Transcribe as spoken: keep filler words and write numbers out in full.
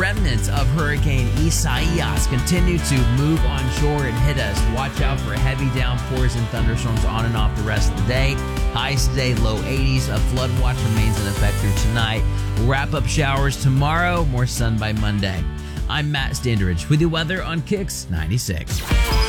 remnants of Hurricane Isaias continue to move onshore and hit us. Watch out for heavy downpours and thunderstorms on and off the rest of the day. Highs today, low eighties. A flood watch remains in effect through tonight. We'll wrap up showers tomorrow. More sun by Monday. I'm Matt Standridge with the weather on Kicks ninety-six.